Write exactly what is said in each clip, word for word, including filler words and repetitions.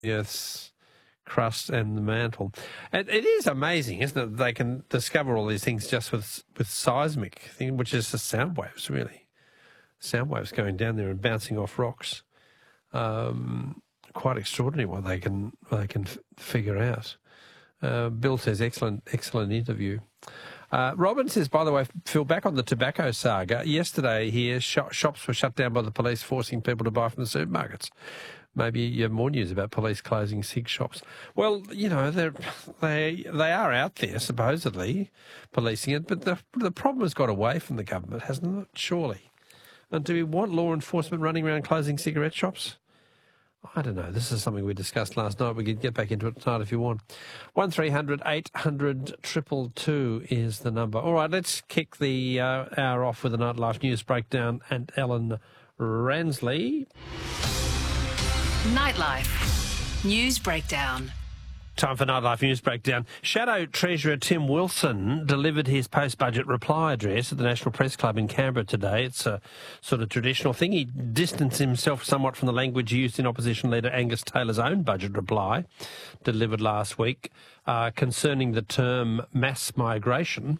Earth's crust and the mantle. And it is amazing, isn't it? They can discover all these things just with with seismic thing, which is just sound waves, really. Sound waves going down there and bouncing off rocks. Um, quite extraordinary what they can they can f- figure out. Uh, Bill says, excellent, excellent interview. Uh, Robin says, by the way, Phil, back on the tobacco saga, yesterday here, sh- shops were shut down by the police, forcing people to buy from the supermarkets. Maybe you have more news about police closing cig shops. Well, you know, they're, they they are out there, supposedly, policing it, but the the problem has got away from the government, hasn't it? Surely. And do we want law enforcement running around closing cigarette shops? I don't know. This is something we discussed last night. We could get back into it tonight if you want. one three hundred eight hundred two two two is the number. All right, let's kick the uh, hour off with a Nightlife News Breakdown and Ellen Ransley. Nightlife News Breakdown. Time for Nightlife News Breakdown. Shadow Treasurer Tim Wilson delivered his post-budget reply address at the National Press Club in Canberra today. It's a sort of traditional thing. He distanced himself somewhat from the language used in Opposition Leader Angus Taylor's own budget reply, delivered last week, uh, concerning the term mass migration.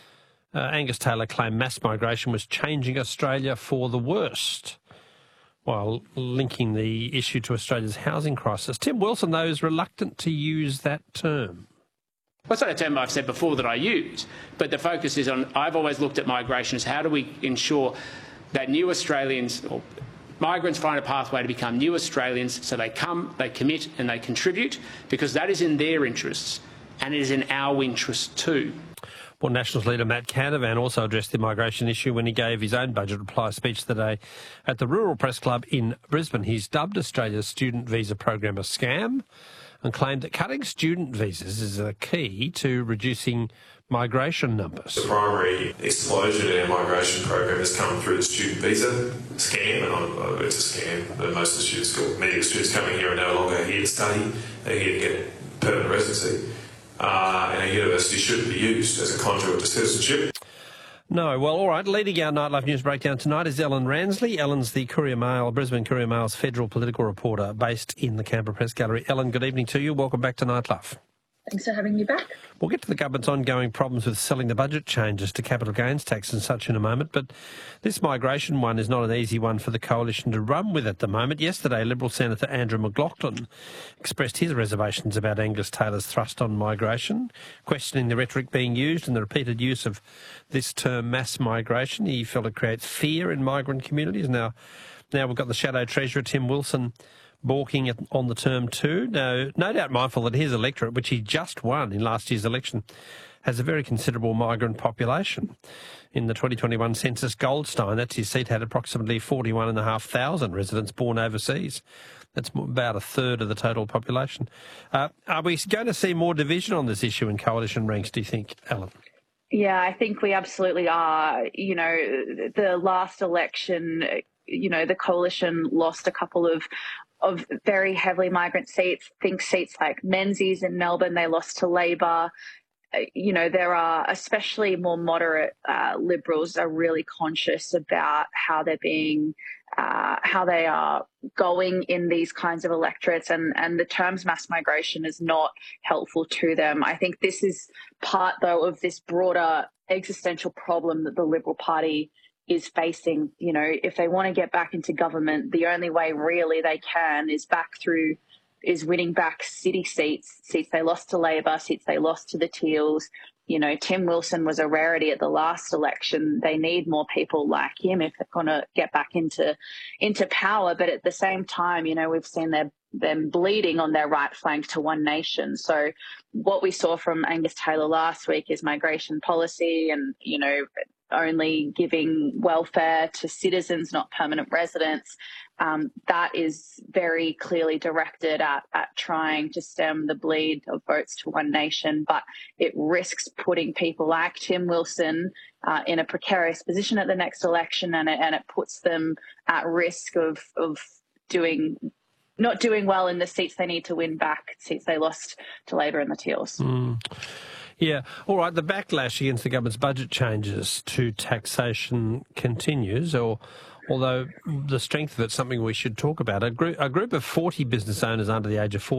Uh, Angus Taylor claimed mass migration was changing Australia for the worst, while linking the issue to Australia's housing crisis. Tim Wilson, though, is reluctant to use that term. Well, it's not a term I've said before that I use, but the focus is on, I've always looked at migration as how do we ensure that new Australians or migrants find a pathway to become new Australians, so they come, they commit and they contribute, because that is in their interests and it is in our interests too. Well, Nationals leader Matt Canavan also addressed the migration issue when he gave his own budget reply speech today at the Rural Press Club in Brisbane. He's dubbed Australia's student visa program a scam and claimed that cutting student visas is a key to reducing migration numbers. The primary explosion in our migration program has come through the student visa scam, and I'm, it's a scam. Most of the students, many of the students coming here are no longer here to study, they're here to get permanent residency. Uh, and a university shouldn't be used as a conduit to citizenship. No. Well, all right. Leading our Nightlife News Breakdown tonight is Ellen Ransley. Ellen's the Courier Mail, Brisbane Courier Mail's federal political reporter based in the Canberra Press Gallery. Ellen, good evening to you. Welcome back to Nightlife. Thanks for having me back. We'll get to the government's ongoing problems with selling the budget changes to capital gains tax and such in a moment, but this migration one is not an easy one for the coalition to run with at the moment. Yesterday, Liberal Senator Andrew McLaughlin expressed his reservations about Angus Taylor's thrust on migration, questioning the rhetoric being used and the repeated use of this term mass migration. He felt it creates fear in migrant communities. Now, now we've got the Shadow Treasurer, Tim Wilson, balking on the term too. No, no doubt mindful that his electorate, which he just won in last year's election, has a very considerable migrant population. In the twenty twenty-one census, Goldstein, that's his seat, had approximately forty-one thousand five hundred residents born overseas. That's about a third of the total population. Uh, are we going to see more division on this issue in coalition ranks, do you think, Ellen? Yeah, I think we absolutely are. You know, the last election, you know, the coalition lost a couple of of very heavily migrant seats. Think seats like Menzies in Melbourne, they lost to Labor. You know, there are, especially more moderate uh, Liberals are really conscious about how they're being, uh, how they are going in these kinds of electorates, and, and the terms mass migration is not helpful to them. I think this is part, though, of this broader existential problem that the Liberal Party is facing. You know, if they want to get back into government, the only way really they can is back through, is winning back city seats, seats they lost to Labor, seats they lost to the Teals. You know, Tim Wilson was a rarity at the last election. They need more people like him if they're going to get back into into power. But at the same time, you know, we've seen their, them bleeding on their right flank to One Nation. So what we saw from Angus Taylor last week is migration policy and, you know, only giving welfare to citizens, not permanent residents. Um, that is very clearly directed at, at trying to stem the bleed of votes to One Nation, but it risks putting people like Tim Wilson uh, in a precarious position at the next election, and it, and it puts them at risk of, of doing not doing well in the seats they need to win back, seats they lost to Labor and the Teals. Mm. Yeah. All right. The backlash against the government's budget changes to taxation continues, or although the strength of it's something we should talk about. A group, a group of forty business owners under the age of forty